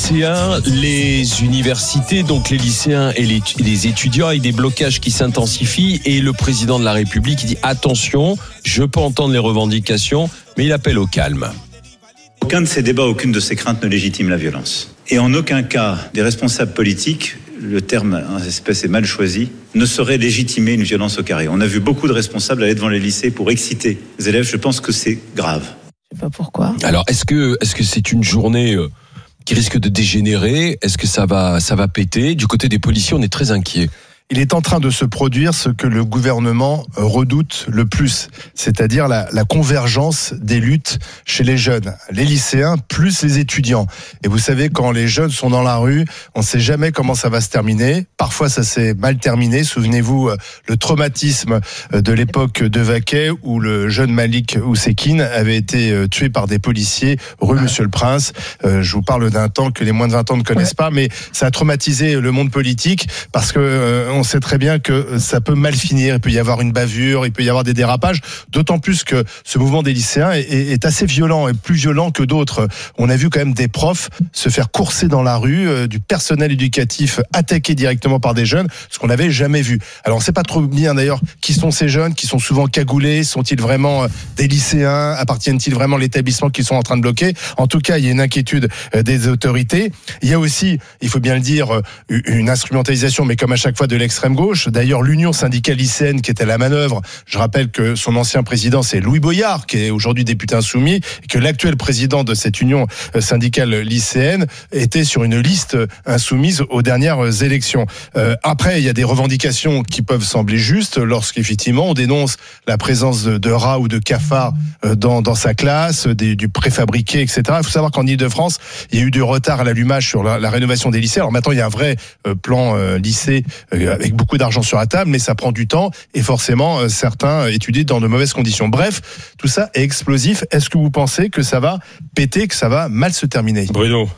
lycéens, les universités, donc les lycéens et les étudiants, avec des blocages qui s'intensifient. Et le président de la République dit attention, je peux entendre les revendications, mais il appelle au calme. Aucun de ces débats, aucune de ces craintes ne légitime la violence. Et en aucun cas, des responsables politiques, le terme en espèce est mal choisi, ne saurait légitimer une violence au carré. On a vu beaucoup de responsables aller devant les lycées pour exciter les élèves. Je pense que c'est grave. Je sais pas pourquoi. Alors, est-ce que c'est une journée qui risque de dégénérer ? Est-ce que ça va péter ? Du côté des policiers, on est très inquiets. Il est en train de se produire ce que le gouvernement redoute le plus, c'est-à-dire la convergence des luttes chez les jeunes, les lycéens plus les étudiants. Et vous savez, quand les jeunes sont dans la rue, on ne sait jamais comment ça va se terminer. Parfois, ça s'est mal terminé. Souvenez-vous, le traumatisme de l'époque de Vaquet, où le jeune Malik Oussekine avait été tué par des policiers rue Monsieur le Prince. Je vous parle d'un temps que les moins de 20 ans ne connaissent pas, mais ça a traumatisé le monde politique parce que on sait très bien que ça peut mal finir. Il peut y avoir une bavure, il peut y avoir des dérapages. D'autant plus que ce mouvement des lycéens est assez violent et plus violent que d'autres. On a vu quand même des profs se faire courser dans la rue, du personnel éducatif attaqué directement par des jeunes, ce qu'on n'avait jamais vu. Alors on ne sait pas trop bien d'ailleurs qui sont ces jeunes, qui sont souvent cagoulés, sont-ils vraiment des lycéens, appartiennent-ils vraiment à l'établissement qu'ils sont en train de bloquer ? En tout cas, il y a une inquiétude des autorités. Il y a aussi, il faut bien le dire, une instrumentalisation, mais comme à chaque fois de l'extrême gauche. D'ailleurs, l'Union syndicale lycéenne qui était à la manœuvre, je rappelle que son ancien président, c'est Louis Boyard, qui est aujourd'hui député insoumis, et que l'actuel président de cette Union syndicale lycéenne était sur une liste insoumise aux dernières élections. Après, il y a des revendications qui peuvent sembler justes lorsqu'effectivement on dénonce la présence de rats ou de cafards dans sa classe, du préfabriqué, etc. Il faut savoir qu'en Ile-de-France, il y a eu du retard à l'allumage sur la rénovation des lycées. Alors maintenant, il y a un vrai plan lycée avec beaucoup d'argent sur la table, mais ça prend du temps et forcément certains étudient dans de mauvaises conditions. Bref, tout ça est explosif. Est-ce que vous pensez que ça va péter, que ça va mal se terminer ? Bruno.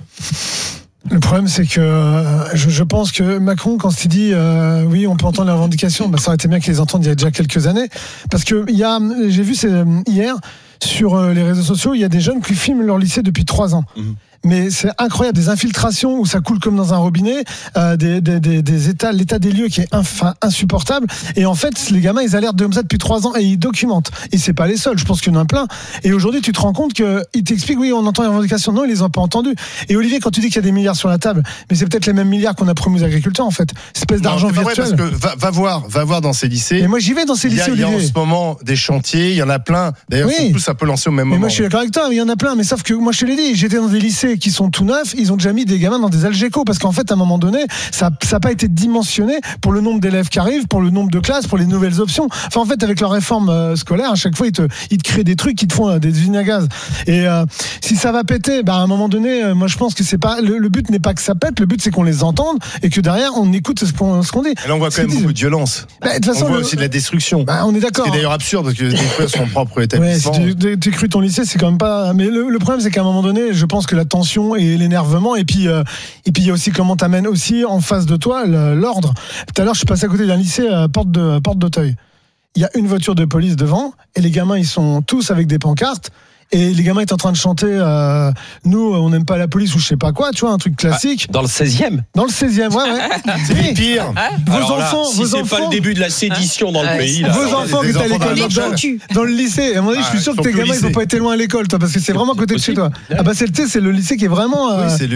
Le problème, c'est que je pense que Macron, quand il dit oui, on peut entendre les revendications, ça aurait été bien qu'ils les entendent il y a déjà quelques années, parce que j'ai vu hier sur les réseaux sociaux, il y a des jeunes qui filment leur lycée depuis 3 ans. Mais c'est incroyable, des infiltrations où ça coule comme dans un robinet, l'état des lieux qui est insupportable. Et en fait, les gamins, ils alertent comme ça depuis 3 ans et ils documentent. Et c'est pas les seuls, je pense qu'il y en a plein. Et aujourd'hui, tu te rends compte qu'ils t'expliquent, oui, on entend les revendications. Non, ils les ont pas entendues. Et Olivier, quand tu dis qu'il y a des milliards sur la table, mais c'est peut-être les mêmes milliards qu'on a promis aux agriculteurs, en fait. Espèce d'argent virtuel. Parce que va voir dans ces lycées. Et moi, j'y vais dans ces lycées, Olivier. Il y a en ce moment des chantiers, il y en a plein. D'ailleurs, oui. Tout ça peut lancer au même moment. Mais moi, je suis d'accord avec toi, il y en a plein. Mais sauf que moi, je te l'ai dit, j'étais dans des lycées qui sont tout neufs, ils ont déjà mis des gamins dans des algécos parce qu'en fait à un moment donné ça n'a pas été dimensionné pour le nombre d'élèves qui arrivent, pour le nombre de classes, pour les nouvelles options. Enfin en fait avec leur réforme scolaire à chaque fois ils te créent des trucs qui te font des usines à gaz et si ça va péter à un moment donné moi je pense que c'est pas le but n'est pas que ça pète, le but c'est qu'on les entende et que derrière on écoute ce qu'on dit. Et là on voit quand même beaucoup de violence. De toute façon, on voit aussi de la destruction. On est d'accord. C'est d'ailleurs absurde parce que détruire son propre établissement. Ouais, si tu cru ton lycée c'est quand même pas. Mais le problème c'est qu'à un moment donné je pense que la tension et l'énervement et puis il y a aussi comment t'amènes aussi en face de toi l'ordre. Tout à l'heure je suis passé à côté d'un lycée à Porte d'Auteuil. Il y a une voiture de police devant et les gamins ils sont tous avec des pancartes. Et les gamins étaient en train de chanter nous on n'aime pas la police ou je sais pas quoi, tu vois, un truc classique. Dans le 16e. Dans le 16e, ouais. C'est pire. Vos enfants, si c'est pas le début de la sédition dans le pays là. Vos enfants qui étaient à l'école dans le lycée. À mon avis, je suis sûr que tes gamins ils ont pas été loin à l'école toi parce que c'est vraiment à côté de chez toi. C'est le lycée qui est vraiment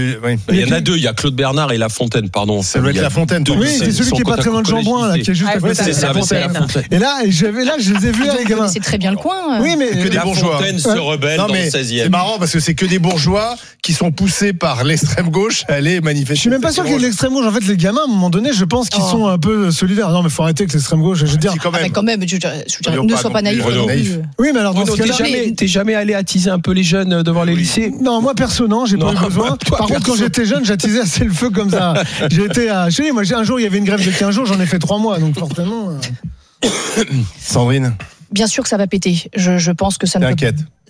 il y en a 2, il y a Claude Bernard et La Fontaine, pardon. Ça doit être La Fontaine. Oui, c'est celui qui est pas très loin de Jean-Bouin là, qui est juste à côté. C'est ça, c'est La Fontaine. Et là, je les ai vus les gamins. C'est très bien le coin. Oui, mais que des bourgeois. La Fontaine se rebelle dans le 16e. C'est marrant parce que c'est que des bourgeois qui sont poussés par l'extrême gauche à aller manifester. Je suis même pas sûr qu'il y ait de l'extrême gauche. En fait, les gamins, à un moment donné, je pense qu'ils sont un peu solidaires. Non, mais faut arrêter avec l'extrême gauche. Je veux dire. Mais quand même, ne sois pas naïf. Oui, mais alors dans ce cas-là, t'es jamais allé attiser un peu les jeunes devant les lycées ? Non, moi perso, non, j'ai pas eu besoin. Par contre, quand j'étais jeune, j'attisais assez le feu comme ça. J'étais à. Je sais, moi, un jour, il y avait une grève de 15 jours, j'en ai fait 3 mois, donc forcément. Sandrine. Bien sûr que ça va péter. Je pense que ça ne. T'inquiète.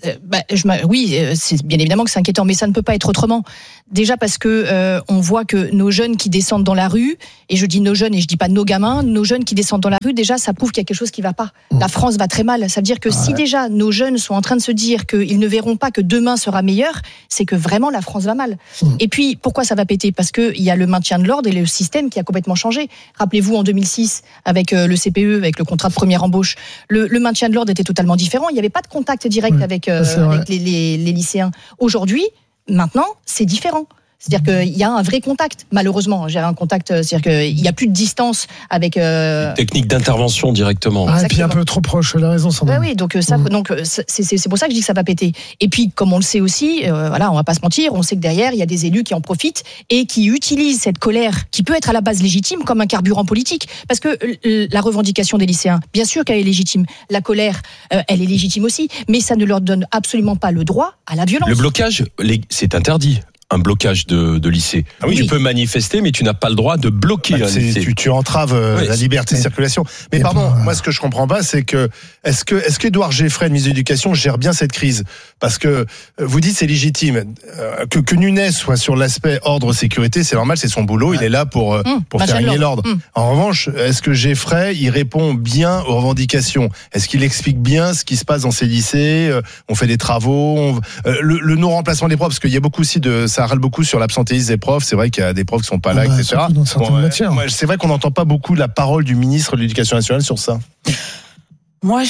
c'est bien évidemment que c'est inquiétant, mais ça ne peut pas être autrement. Déjà parce que on voit que nos jeunes qui descendent dans la rue, et je dis nos jeunes et je dis pas nos gamins, nos jeunes qui descendent dans la rue, déjà ça prouve qu'il y a quelque chose qui va pas. La France va très mal. Ça veut dire que si déjà nos jeunes sont en train de se dire qu'ils ne verront pas que demain sera meilleur, c'est que vraiment la France va mal. Et puis pourquoi ça va péter ? Parce que il y a le maintien de l'ordre et le système qui a complètement changé. Rappelez-vous en 2006 avec le CPE, avec le contrat de première embauche, le maintien de l'ordre était totalement différent. Il n'y avait pas de contact direct avec les lycéens. Aujourd'hui, maintenant, c'est différent. C'est-à-dire qu'il y a un vrai contact, malheureusement. J'ai un contact, c'est-à-dire qu'il n'y a plus de distance avec... Technique d'intervention directement. Et puis un peu trop proche, elle a raison, Sandra. Oui, donc c'est pour ça que je dis que ça va péter. Et puis, comme on le sait aussi, on va pas se mentir, on sait que derrière, il y a des élus qui en profitent et qui utilisent cette colère, qui peut être à la base légitime, comme un carburant politique. Parce que la revendication des lycéens, bien sûr qu'elle est légitime. La colère, elle est légitime aussi. Mais ça ne leur donne absolument pas le droit à la violence. Le blocage, c'est interdit. Un blocage de lycée. Ah oui, tu peux manifester, mais tu n'as pas le droit de bloquer un lycée. Tu entraves la liberté de circulation. Mais pardon, moi ce que je comprends pas, c'est que est-ce qu'Édouard Geffray, le ministre de l'Éducation, gère bien cette crise ? Parce que vous dites c'est légitime que Nunes soit sur l'aspect ordre-sécurité, c'est normal, c'est son boulot, il est là pour faire régner l'ordre. En revanche, est-ce que Geffray, il répond bien aux revendications ? Est-ce qu'il explique bien ce qui se passe dans ces lycées ? On fait des travaux, le non-remplacement des profs, parce qu'il y a beaucoup aussi ça râle beaucoup sur l'absentéisme des profs. C'est vrai qu'il y a des profs qui sont pas là, etc. C'est vrai qu'on n'entend pas beaucoup la parole du ministre de l'Éducation nationale sur ça. Moi,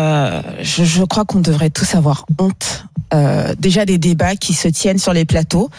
je crois qu'on devrait tous avoir honte. Déjà des débats qui se tiennent sur les plateaux.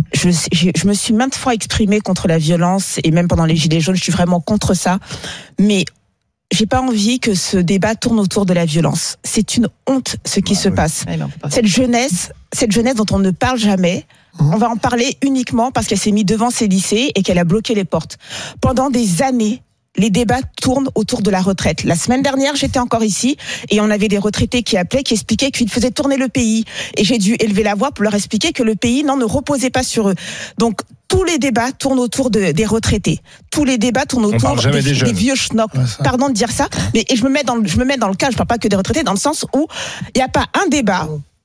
Je me suis maintes fois exprimée contre la violence et même pendant les Gilets jaunes, je suis vraiment contre ça. Mais j'ai pas envie que ce débat tourne autour de la violence. C'est une honte ce qui se passe. Cette jeunesse dont on ne parle jamais, on va en parler uniquement parce qu'elle s'est mise devant ses lycées et qu'elle a bloqué les portes. Pendant des années, les débats tournent autour de la retraite. La semaine dernière, j'étais encore ici et on avait des retraités qui appelaient, qui expliquaient qu'ils faisaient tourner le pays. Et j'ai dû élever la voix pour leur expliquer que le pays ne reposait pas sur eux. Donc, tous les débats tournent autour des retraités. Tous les débats tournent autour des vieux schnocks. Pardon de dire ça, mais je me mets dans le cas, je parle pas que des retraités, dans le sens où il n'y a pas un débat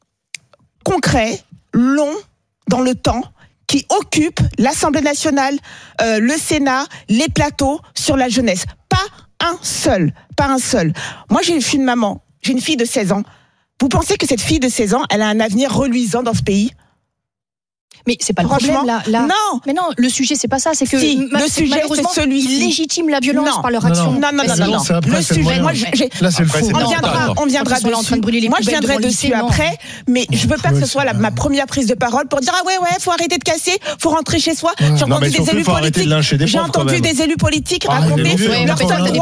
concret, long, dans le temps, qui occupe l'Assemblée nationale, le Sénat, les plateaux sur la jeunesse. Pas un seul. Moi, j'ai une fille de maman, j'ai une fille de 16 ans. Vous pensez que cette fille de 16 ans, elle a un avenir reluisant dans ce pays ? Mais c'est pas le problème là. Non. Mais non, le sujet c'est pas ça, c'est que le sujet malheureusement ils légitiment la violence par leur action. Non. Le sujet, moi, là c'est le fond. On viendra dessus. Moi je viendrai dessus après, mais je veux pas que ce soit ma première prise de parole pour dire faut arrêter de casser, faut rentrer chez soi. J'ai entendu des élus politiques. J'ai entendu des élus politiques raconter leur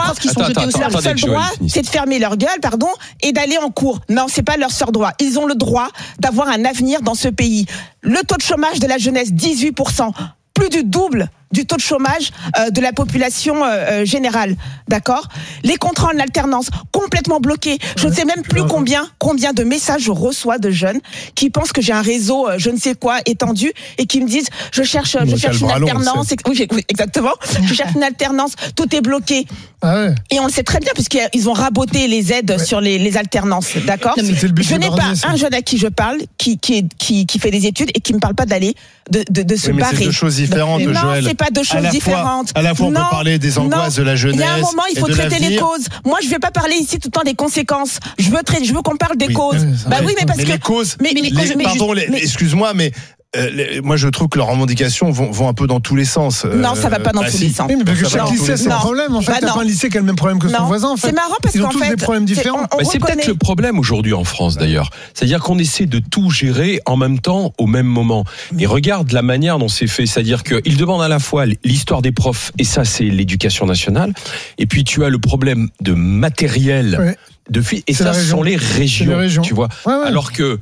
seul droit, c'est de fermer leur gueule, et d'aller en cours. Non, c'est pas leur seul droit. Ils ont le droit d'avoir un avenir dans ce pays. Le taux de chômage de la jeunesse, 18%, plus du double du taux de chômage de la population générale, d'accord ? Les contrats en alternance complètement bloqués. Je ne sais même plus combien de messages je reçois de jeunes qui pensent que j'ai un réseau je ne sais quoi étendu et qui me disent je cherche une alternance. Oui, exactement. Je cherche une alternance. Tout est bloqué. Et on le sait très bien puisqu'ils ont raboté les aides sur les alternances, d'accord ? Je n'ai pas un jeune à qui je parle qui fait des études et qui me parle pas d'aller de se barrer. C'est deux choses différentes, Joël. Non, c'est pas deux choses différentes. À la fois, on peut parler des angoisses de la jeunesse. Il y a un moment, il faut traiter les causes. Moi, je vais pas parler ici tout le temps des conséquences. Je veux qu'on parle des causes. Oui, mais parce que les causes. Excuse-moi, mais moi je trouve que leurs revendications vont un peu dans tous les sens. Non, ça va pas dans tous les sens. Oui, mais parce que chaque lycée a ses problèmes. En fait, t'as pas un lycée qui a le même problème que son voisin. En fait. C'est marrant parce qu'en fait, ils ont tous des problèmes différents. C'est peut-être le problème aujourd'hui en France d'ailleurs. C'est-à-dire qu'on essaie de tout gérer en même temps, au même moment. Et regarde la manière dont c'est fait. C'est-à-dire qu'ils demandent à la fois l'histoire des profs, et ça c'est l'éducation nationale. Et puis tu as le problème de matériel. Et ça, ce sont les régions. Tu vois. Alors que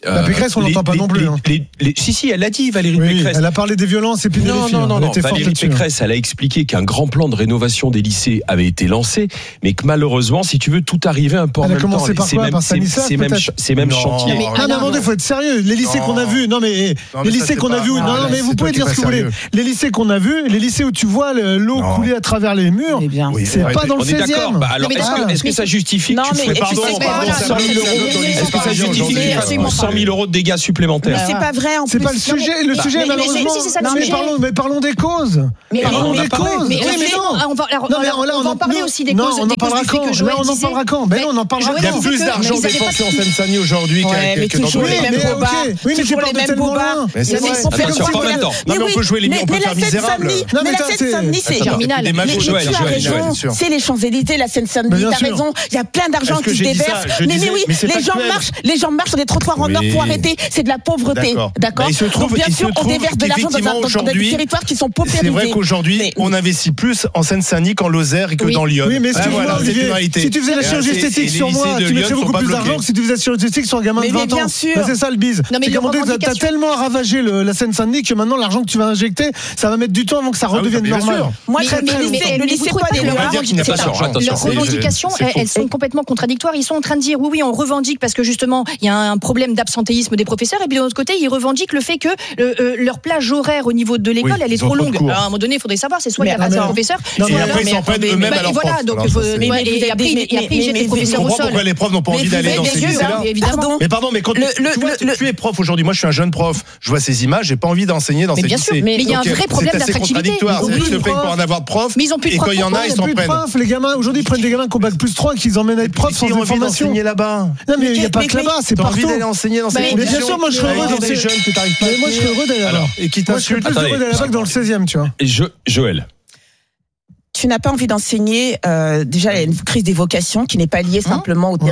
La Pécresse, on l'entend pas non plus. Si, elle l'a dit, Valérie Oui, Pécresse. elle a parlé des violences et puis Non, des filles. non. Elle était forte Valérie là-dessus. Pécresse, elle a expliqué qu'un grand plan de rénovation des lycées avait été lancé, mais que malheureusement, si tu veux, tout arrivait un peu en Elle a même temps. commencé par quoi ? Par Stanislas, peut-être ? C'est même Non. chantier. Mais- Ah, mais attendez, faut être sérieux. Les lycées qu'on a vus, les lycées qu'on a vus, mais vous pouvez dire ce que vous voulez. Les lycées qu'on a vus, les lycées où tu vois l'eau couler à travers les murs, Eh bien. Oui, c'est ouais, pas dans le On est d'accord. 16e. Bah alors, Non, mais est-ce que ça justifie Non, que tu mais ferais pardon, tu sais, voilà, 100 000 euros Est-ce que ça justifie que tu fasses Absolument 100 000 euros de dégâts Mais supplémentaires c'est pas vrai en C'est plus. pas le sujet. Le sujet, mais malheureusement. si, c'est ça le Mais sujet. parlons des causes. Mais Parlons on a des parlé. causes. Mais Oui, mais non. on va en parler aussi des non, causes on en des parlera du fait quand que Joël on en disait- parlera quand Ben non, on en parlera Joël Il y a quand. disait plus que- d'argent mais ils avaient pas dépensé de- en Seine-Saint-Denis aujourd'hui Ouais, mais que dans toujours d'autres les villes. mêmes mais bobards. ok. Oui, mais Toujours tu parles les de mêmes tellement bobards. loin. Mais c'est vrai. Pour faire Attention, quoi, pas en même temps. Non, mais on peut jouer les on peut faire misérable. Non, mais la ça, Seine-Saint-Denis, c'est Attends, Germinal. des magots, Mais Joël, tu as Joël, raison, bien sûr. c'est les Champs-Élysées, la Mais Seine-Saint-Denis, bien t'as sûr. raison. Il y a plein d'argent Est-ce que qui se j'ai dit ça déverse. Je Mais disais- oui, mais c'est les gens factuel. marchent sur des trottoirs en or Oui. pour arrêter. C'est de la pauvreté, d'accord. Mais il se trouve- Donc bien il se sûr, on trouve déverse de l'argent qu'effectivement, dans des aujourd'hui, territoires qui sont paupérisés. C'est vrai qu'aujourd'hui, Mais- on investit plus en Seine-Saint-Denis qu'en Lozère et que Oui. dans Lyon. Oui, mais Ah, excuse-moi, voilà, c'est Olivier, une réalité. si tu faisais la Et chirurgie et esthétique les sur lycées moi, de tu Lyon mettrais sont beaucoup pas plus bloqués. d'argent que si tu faisais la chirurgie esthétique sur un gamin de Mais 20 bien ans. sûr. Ben, c'est ça le bise. Non, mais C'est les qu'à un moment donné, t'as revendications- tellement ravagé la Seine-Saint-Denis que maintenant, l'argent que tu vas injecter, ça va mettre du temps avant que ça oui, redevienne bien normal. sûr. Moi, Mais- très mais- le mais lycée vous Paul trouvez pas que Éluard, leurs dire qu'il n'y a pas d'argent. leurs c'est- revendications, c'est faux. elles sont complètement contradictoires. Ils sont en train de dire oui, on revendique parce que justement, il y a un problème d'absentéisme des professeurs, et puis de l'autre côté, ils revendiquent le fait que leur plage horaire au niveau de l'école, Oui, elle est ils ont trop trop de longue. cours. Alors, à un moment donné, il faudrait savoir, c'est soit il y a Mais pas de attends. professeurs, Non, soit- Et après, ils s'en prennent eux-mêmes à leurs voilà, profs. donc Alors, il faut- ça, c'est- et après, ils jettent les Je professeurs au comprends sol. pourquoi les profs n'ont pas envie Mais d'aller dans bien ces sûr, lycées-là. évidemment. Pardon. Mais pardon, mais quand tu es prof aujourd'hui, moi je suis un jeune prof, je vois ces images, j'ai pas envie d'enseigner dans Mais ces bien sûr, lycées. mais il y a un Donc, vrai problème c'est assez d'attractivité. contradictoire. Ils ont Ils plus se de plaignent pour profs. en avoir de profs. Mais ils ont plus de Et quand profs. il y en a, Il ils n'y a s'en plus de prennent. profs, les gamins. Aujourd'hui, ils prennent des gamins qui ont bac plus 3 qu'ils emmènent être profs sans Qui ont envie information. d'enseigner là-bas. Non, mais il n'y a pas Mais- que là-bas, c'est T'as envie partout. d'aller enseigner dans ces Mais bien conditions sûr, moi, je serais heureux avec dans des ces- jeunes que t'arrives pas à Mais moi, je serais heureux d'aller là-bas. Alors, et qui Moi, je serais plus Attendez. heureux d'aller là-bas que dans le 16e, tu vois. Et Joël. Tu n'as pas envie d'enseigner. Déjà, il y a une crise des vocations qui n'est pas liée simplement au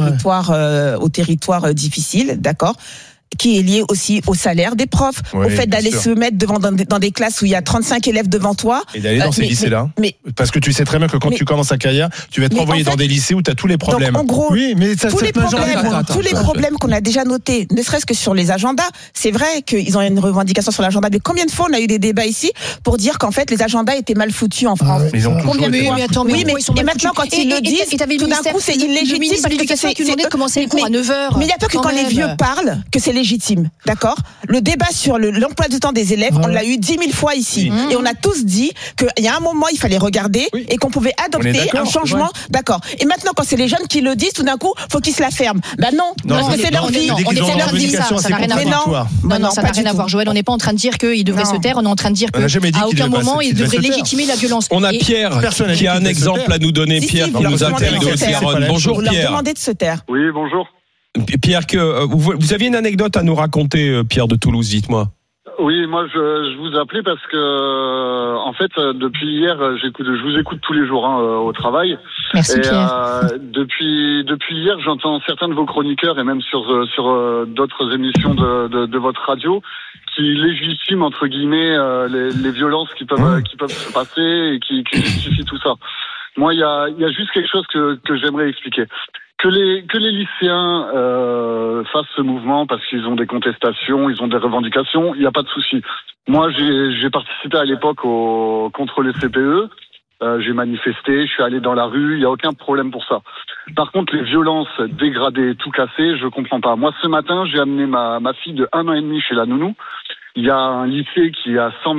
territoire difficile, d'accord, qui est liée aussi au salaire des profs, Oui, au fait bien d'aller sûr. se mettre dans des classes où il y a 35 élèves devant toi. Et d'aller dans ces lycées-là. Mais Parce que tu sais très bien que quand Mais- tu commences ta carrière, tu vas être Mais envoyé en fait- dans des lycées où tu as tous les problèmes. donc en gros, Oui, mais ça tous les cette majorité. problèmes, tous les problèmes qu'on a déjà notés, ne serait-ce que sur les agendas, c'est vrai qu'ils ont une revendication sur l'agenda, mais combien de fois on a eu des débats ici pour dire qu'en fait les agendas étaient mal foutus en France? ouais. Mais ils ont toujours Combien de été fois Mais attends, mais Oui, mais ils sont et mal maintenant foutus. quand ils le disent, et t'avais le tout d'un ministère- coup c'est le illégitime ministre parce de que l'Éducation qui nous demandait de commencer les cours à 9h. Mais il n'y a pas que quand les vieux parlent que c'est légitime, d'accord? Le débat sur l'emploi du temps des élèves, on l'a eu 10 000 fois ici. Et on a tous dit qu'il y a un moment, il fallait regarder Oui. et qu'on pouvait On est adopter d'accord, un changement. D'accord. Et maintenant, quand c'est les jeunes qui le disent, tout d'un coup, faut qu'ils se la ferment. Ben non, parce que c'est leur vie. je dis qu'ils on ont est une leur vie, revendication ça assez n'a rien à voir. contradictoire. Non, ça n'a pas rien du à voir, tout. Joël. On n'est pas en train de dire qu'il devrait Non. se taire, on est en train de dire On n'a jamais dit qu'à qu'il aucun devait moment pas- il qu'il devait devrait se taire. légitimer la violence. On a Et- Pierre Personne n'a dit qui a qu'il un devait se exemple taire. à nous donner. Si, Pierre si, qui vous leur nous demandez appelle de de se taire. Haute-Garonne. Bonjour Vous leur Pierre. demandez de se taire. Oui, bonjour. Pierre, vous aviez une anecdote à nous raconter, Pierre de Toulouse, dites-moi. Oui, moi je vous appelais parce que en fait depuis hier je vous écoute tous les jours au travail. Merci Et Pierre. depuis hier j'entends certains de vos chroniqueurs et même sur d'autres émissions de votre radio qui légitiment entre guillemets les violences qui peuvent se passer et qui justifient tout ça. Moi il y a juste quelque chose que j'aimerais expliquer. Que les lycéens fassent ce mouvement parce qu'ils ont des contestations, ils ont des revendications, il n'y a pas de souci. Moi, j'ai participé à l'époque contre les CPE. J'ai manifesté, je suis allé dans la rue, il n'y a aucun problème pour ça. Par contre, les violences, dégradées, tout cassé, je comprends pas. Moi, ce matin, j'ai amené ma fille de 1 an et demi chez la nounou. Il y a un lycée qui est à 100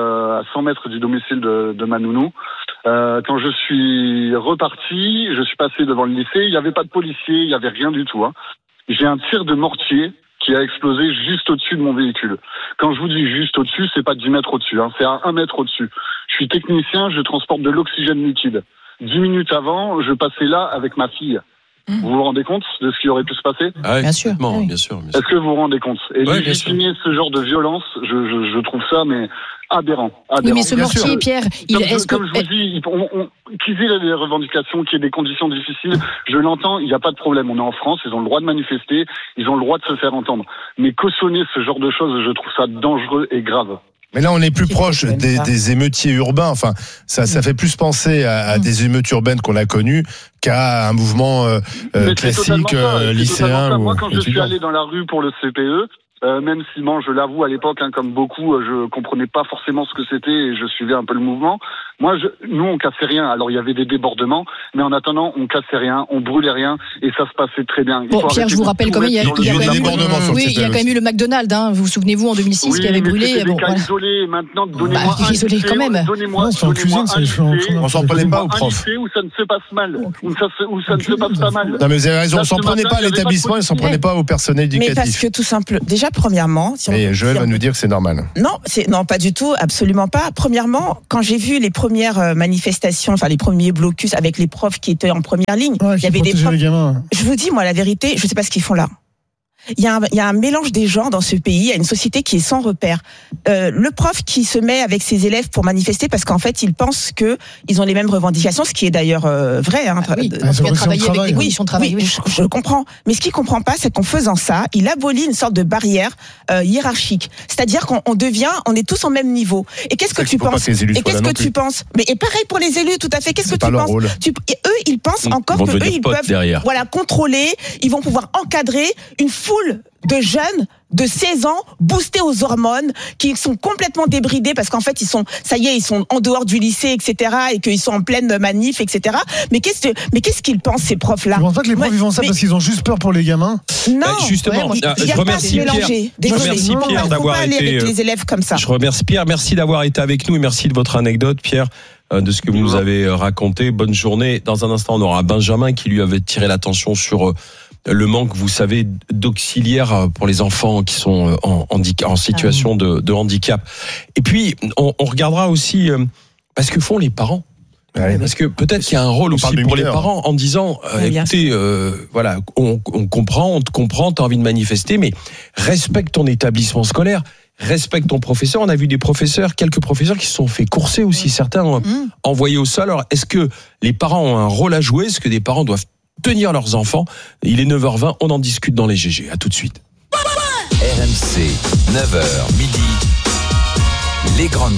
mètres du domicile de ma nounou. Quand je suis reparti, je suis passé devant le lycée, il n'y avait pas de policiers, il n'y avait rien du tout. J'ai un tir de mortier qui a explosé juste au-dessus de mon véhicule. Quand je vous dis juste au-dessus, c'est pas 10 mètres au-dessus, c'est à 1 mètre au-dessus. Je suis technicien, je transporte de l'oxygène liquide. 10 minutes avant, je passais là avec ma fille. Vous vous rendez compte de ce qui aurait pu se passer? Ah oui, Bien sûr. complètement, Oui. bien sûr. Est-ce que vous vous rendez compte? Et Ouais, légitimer ce genre de violence, je trouve ça mais aberrant. Oui, mais ce bien mortier, sûr. Pierre, Comme je vous dis, qu'ils aient des revendications, qu'il y ait des conditions difficiles, je l'entends, il n'y a pas de problème. On est en France, ils ont le droit de manifester, ils ont le droit de se faire entendre. Mais cautionner ce genre de choses, je trouve ça dangereux et grave. Mais là, on est plus proche des émeutiers urbains. Enfin, ça fait plus penser à des émeutes urbaines qu'on a connues qu'à un mouvement classique lycéen. Moi, quand je suis allé dans la rue pour le CPE, même si, bon, je l'avoue, à l'époque, comme beaucoup, je comprenais pas forcément ce que c'était et je suivais un peu le mouvement. Nous, on cassait rien. Alors, il y avait des débordements, mais en attendant, on cassait rien, on brûlait rien et ça se passait très bien. Bon, Pierre, je vous rappelle quand même, il y a quand même eu le McDonald's, hein. Vous vous souvenez-vous, en 2006, qui avait brûlé. C'était des cas isolés. Maintenant, donnez-moi un isolé quand même. On s'en prenait pas aux profs. Où ça ne se passe mal, où ça ne se passe pas mal. Non, mais vous avez raison, on s'en prenait pas à l'établissement, on s'en prenait pas au personnel éducatif. Mais parce que tout simple, déjà, premièrement, et Joël va nous dire que c'est normal. Non, pas du tout, absolument pas. Premièrement, quand j'ai vu les premières manifestations, enfin les premiers blocus avec les profs qui étaient en première ligne, il y avait des profs. Je vous dis, moi, la vérité, je sais pas ce qu'ils font là. Il y a un mélange des genres dans ce pays, il y a une société qui est sans repère. Le prof qui se met avec ses élèves pour manifester parce qu'en fait, ils pensent que ils ont les mêmes revendications, ce qui est d'ailleurs vrai. Parce qu'il a travaillé avec des conditions de travail. Je comprends. Mais ce qu'il comprend pas, c'est qu'en faisant ça, il abolit une sorte de barrière hiérarchique. C'est-à-dire on est tous au même niveau. Et qu'est-ce que tu penses? Tu penses? Mais et pareil pour les élus, tout à fait. Qu'est-ce que tu penses? Et eux, ils pensent encore que eux, ils peuvent, contrôler. Ils vont pouvoir encadrer une foule de jeunes de 16 ans boostés aux hormones qui sont complètement débridés parce qu'en fait ils sont en dehors du lycée, etc., et qu'ils sont en pleine manif, etc. Mais qu'est-ce qu'ils pensent, ces profs là? Je pense pas que les profs ils font ça parce qu'ils ont juste peur pour les gamins. Non, justement, je remercie Pierre d'avoir été avec les élèves comme ça. Je remercie Pierre, merci d'avoir été avec nous et merci de votre anecdote, Pierre, de ce que vous nous avez raconté. Bonne journée. Dans un instant, on aura Benjamin qui lui avait tiré l'attention sur le manque, vous savez, d'auxiliaires pour les enfants qui sont en situation de handicap. Et puis, on regardera aussi parce que font les parents. Parce que peut-être qu'il y a un rôle aussi pour les parents en disant écoutez, voilà, on comprend, on te comprend, t'as envie de manifester, mais respecte ton établissement scolaire. Respecte ton professeur. On a vu quelques professeurs qui se sont fait courser aussi, certains envoyés au sol. Alors, est-ce que les parents ont un rôle à jouer? Est-ce que des parents doivent tenir leurs enfants? Il est 9h20, on en discute dans les GG. À tout de suite. RMC, 9h midi, les grandes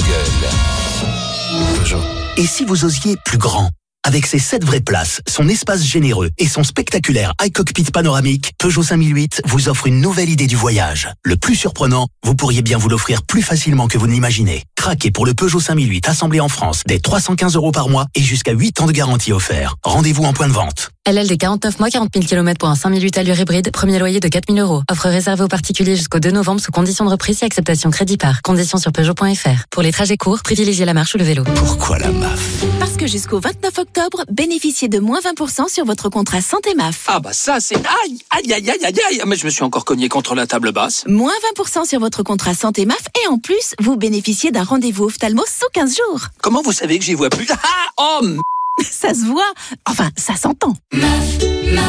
gueules. Et si vous osiez plus grand? Avec ses 7 vraies places, son espace généreux et son spectaculaire iCockpit panoramique, Peugeot 5008 vous offre une nouvelle idée du voyage. Le plus surprenant, vous pourriez bien vous l'offrir plus facilement que vous ne l'imaginez. Craquez pour le Peugeot 5008 assemblé en France dès 315 € par mois et jusqu'à 8 ans de garantie offert. Rendez-vous en point de vente. LLD 49 mois, 40 000 km pour un 5008 allure hybride, premier loyer de 4 000 €. Offre réservée aux particuliers jusqu'au 2 novembre sous condition de reprise et acceptation crédit par. Conditions sur Peugeot.fr. Pour les trajets courts, privilégiez la marche ou le vélo. Pourquoi la MAF? Parce que jusqu'au 29 octobre, bénéficiez de moins 20% sur votre contrat santé MAF. Ah bah ça c'est... Aïe. Mais je me suis encore cogné contre la table basse. Moins 20% sur votre contrat santé MAF et en plus, vous bénéficiez d'un rendez-vous ophtalmo sous 15 jours. Comment vous savez que j'y vois plus? Ça se voit. Enfin, ça s'entend. MAF.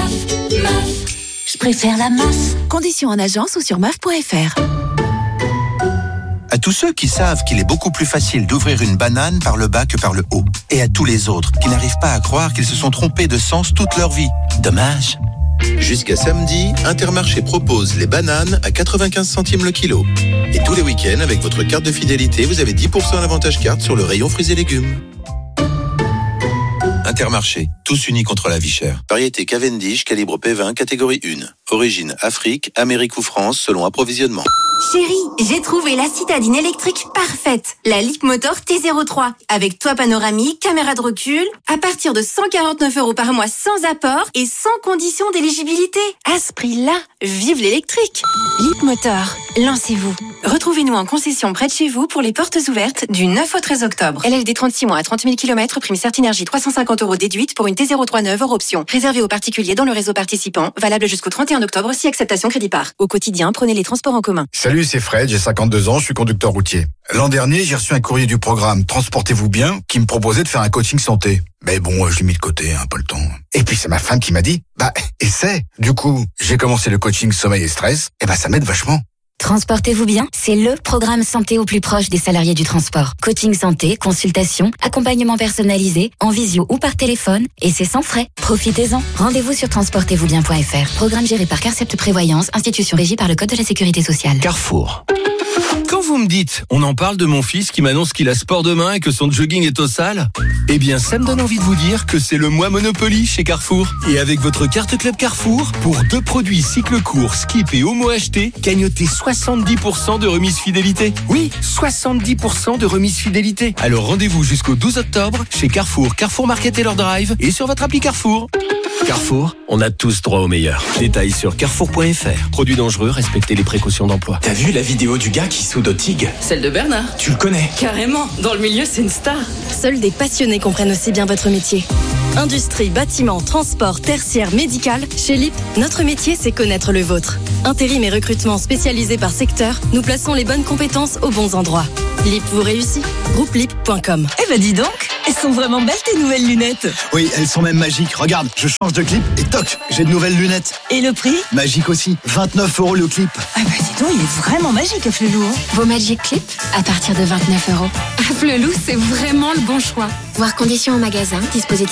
Je préfère la MAF. Conditions en agence ou sur MAF.fr. À tous ceux qui savent qu'il est beaucoup plus facile d'ouvrir une banane par le bas que par le haut. Et à tous les autres qui n'arrivent pas à croire qu'ils se sont trompés de sens toute leur vie. Dommage. Jusqu'à samedi, Intermarché propose les bananes à 95 centimes le kilo. Et tous les week-ends, avec votre carte de fidélité, vous avez 10% d'avantage carte sur le rayon fruits et légumes. Intermarché, tous unis contre la vie chère. Variété Cavendish, calibre P20, catégorie 1. Origine Afrique, Amérique ou France, selon approvisionnement. Chérie, j'ai trouvé la citadine électrique parfaite. La Leapmotor T03. Avec toit panoramique, caméra de recul. À partir de 149 € par mois sans apport et sans condition d'éligibilité. À ce prix-là, vive l'électrique. Leapmotor, lancez-vous. Retrouvez-nous en concession près de chez vous pour les portes ouvertes du 9 au 13 octobre. LLD 36 mois à 30 000 km, prime Certinergie 350 € déduite pour une T03 neuve hors option. Réservé aux particuliers dans le réseau participant. Valable jusqu'au 31 octobre si acceptation crédit par. Au quotidien, prenez les transports en commun. Salut, c'est Fred, j'ai 52 ans, je suis conducteur routier. L'an dernier, j'ai reçu un courrier du programme Transportez-vous bien qui me proposait de faire un coaching santé. Mais bon, je l'ai mis de côté, pas le temps. Et puis c'est ma femme qui m'a dit, essaie. Du coup, j'ai commencé le coaching sommeil et stress, ça m'aide vachement. Transportez-vous bien, c'est le programme santé au plus proche des salariés du transport. Coaching santé, consultation, accompagnement personnalisé, en visio ou par téléphone, et c'est sans frais. Profitez-en. Rendez-vous sur transportezvousbien.fr. Programme géré par Carcept Prévoyance, institution régie par le Code de la Sécurité sociale. Carrefour. Quand vous me dites, on en parle de mon fils qui m'annonce qu'il a sport demain et que son jogging est au sale, eh bien ça me donne envie de vous dire que c'est le mois Monopoly chez Carrefour. Et avec votre carte Club Carrefour, pour 2 produits cycle court, skip et homo achetés, gagnotez 70% de remise fidélité. Oui, 70% de remise fidélité. Alors rendez-vous jusqu'au 12 octobre chez Carrefour, Carrefour Market et leur drive et sur votre appli Carrefour. Carrefour, on a tous droit au meilleur. Détails sur carrefour.fr. Produits dangereux, respectez les précautions d'emploi. T'as vu la vidéo du gars qui soude au TIG? Celle de Bernard. Tu le connais? Carrément, dans le milieu c'est une star. Seuls des passionnés comprennent aussi bien votre métier. Industrie, bâtiment, transport, tertiaire, médical, chez LIP, notre métier c'est connaître le vôtre. Intérim et recrutement spécialisés par secteur, nous plaçons les bonnes compétences aux bons endroits. LIP vous réussit. Groupe LIP.com. Eh ben dis donc, elles sont vraiment belles tes nouvelles lunettes. Oui, elles sont même magiques. Regarde, je change de clip et toc, j'ai de nouvelles lunettes. Et le prix? Magique aussi, 29 € le clip. Ah bah dis donc, il est vraiment magique Flelou. Vos Magic Clip à partir de 29 €. Flelou, c'est vraiment le bon choix. Voir conditions en magasin, dispositif